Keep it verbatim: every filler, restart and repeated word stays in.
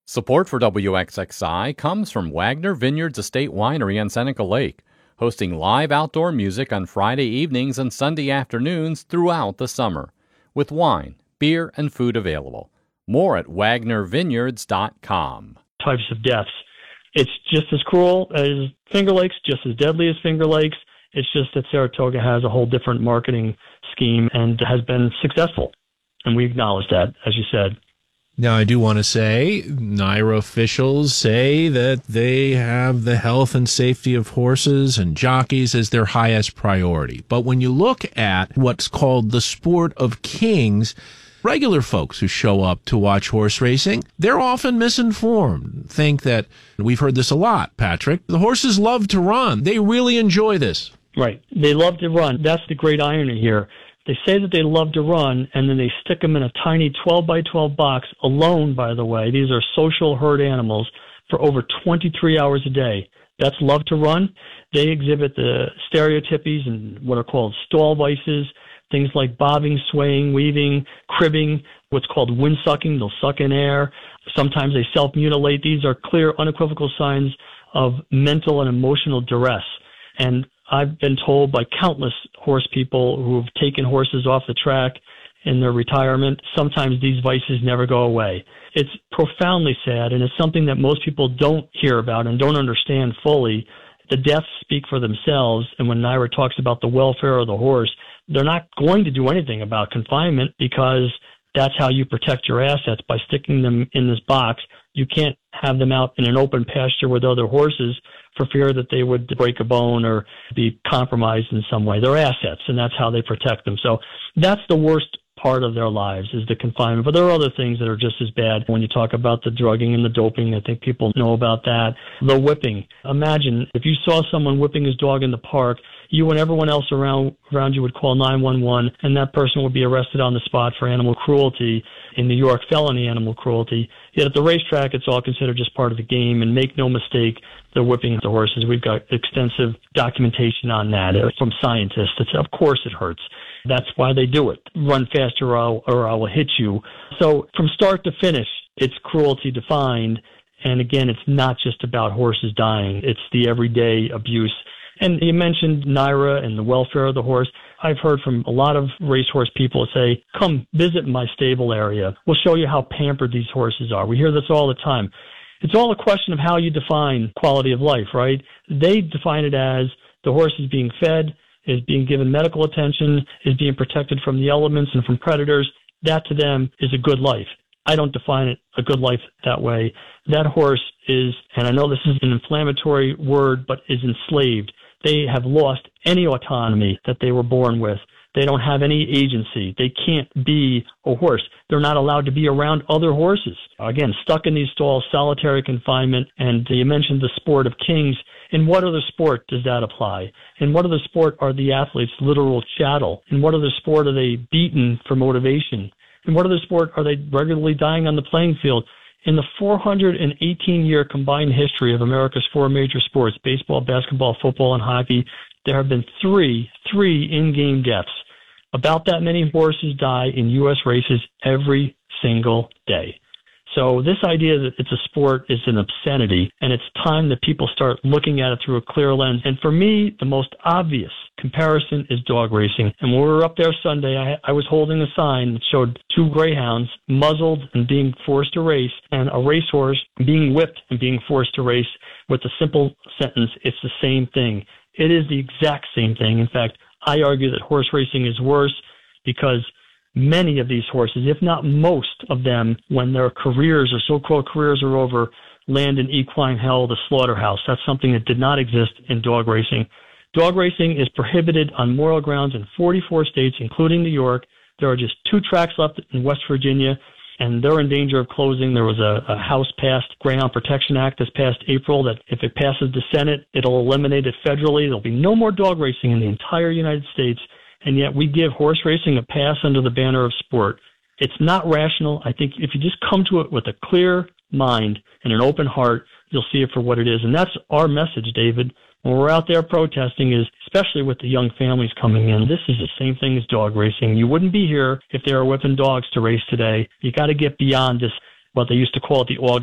Support for W X X I comes from Wagner Vineyards Estate Winery on Seneca Lake, hosting live outdoor music on Friday evenings and Sunday afternoons throughout the summer, with wine, beer, and food available. More at wagner vineyards dot com. Types of deaths. It's just as cruel as Finger Lakes, just as deadly as Finger Lakes. It's just that Saratoga has a whole different marketing scheme and has been successful. And we acknowledge that, as you said. Now, I do want to say, NYRA officials say that they have the health and safety of horses and jockeys as their highest priority. But when you look at what's called the sport of kings, regular folks who show up to watch horse racing, they're often misinformed. Think that, we've heard this a lot, Patrick, the horses love to run. They really enjoy this. Right. They love to run. That's the great irony here. They say that they love to run, and then they stick them in a tiny twelve by twelve box, alone, by the way. These are social herd animals, for over twenty-three hours a day. That's love to run. They exhibit the stereotypies and what are called stall vices, things like bobbing, swaying, weaving, cribbing, what's called wind sucking. They'll suck in air. Sometimes they self-mutilate. These are clear, unequivocal signs of mental and emotional duress. And I've been told by countless horse people who have taken horses off the track in their retirement, sometimes these vices never go away. It's profoundly sad, and it's something that most people don't hear about and don't understand fully. The deaths speak for themselves, and when NYRA talks about the welfare of the horse, they're not going to do anything about confinement because that's how you protect your assets, by sticking them in this box. You can't have them out in an open pasture with other horses for fear that they would break a bone or be compromised in some way. They're assets, and that's how they protect them. So that's the worst part of their lives, is the confinement. But there are other things that are just as bad. When you talk about the drugging and the doping, I think people know about that. The whipping. Imagine if you saw someone whipping his dog in the park, you and everyone else around around you would call nine one one, and that person would be arrested on the spot for animal cruelty. In New York, felony animal cruelty. Yet at the racetrack, it's all considered just part of the game. And make no mistake, they're whipping the horses. We've got extensive documentation on that from scientists. It's, of course it hurts. That's why they do it. Run faster or I'll, or I will hit you. So from start to finish, it's cruelty defined. And again, it's not just about horses dying. It's the everyday abuse. And you mentioned NYRA and the welfare of the horse. I've heard from a lot of racehorse people say, come visit my stable area. We'll show you how pampered these horses are. We hear this all the time. It's all a question of how you define quality of life, right? They define it as the horse is being fed, is being given medical attention, is being protected from the elements and from predators. That to them is a good life. I don't define it a good life that way. That horse is, and I know this is an inflammatory word, but is enslaved. They have lost any autonomy that they were born with. They don't have any agency. They can't be a horse. They're not allowed to be around other horses. Again, stuck in these stalls, solitary confinement. And you mentioned the sport of kings. In what other sport does that apply? In what other sport are the athletes literal chattel? In what other sport are they beaten for motivation? In what other sport are they regularly dying on the playing field? In the four hundred eighteen year combined history of America's four major sports, baseball, basketball, football, and hockey, there have been three, three in-game deaths. About that many horses die in U S races every single day. So this idea that it's a sport is an obscenity, and it's time that people start looking at it through a clear lens. And for me, the most obvious comparison is dog racing. And when we were up there Sunday, I, I was holding a sign that showed two greyhounds muzzled and being forced to race, and a racehorse being whipped and being forced to race, with the simple sentence, it's the same thing. It is the exact same thing. In fact, I argue that horse racing is worse because many of these horses, if not most of them, when their careers or so-called careers are over, land in equine hell, the slaughterhouse. That's something that did not exist in dog racing. Dog racing is prohibited on moral grounds in forty-four states, including New York. There are just two tracks left in West Virginia, and they're in danger of closing. There was a, a House-passed Greyhound Protection Act this past April that if it passes the Senate, it'll eliminate it federally. There'll be no more dog racing in the entire United States. And yet we give horse racing a pass under the banner of sport. It's not rational. I think if you just come to it with a clear mind and an open heart, you'll see it for what it is. And that's our message, David. When we're out there protesting, is especially with the young families coming in, this is the same thing as dog racing. You wouldn't be here if they were whipping dogs to race today. You got to get beyond this, what they used to call it the August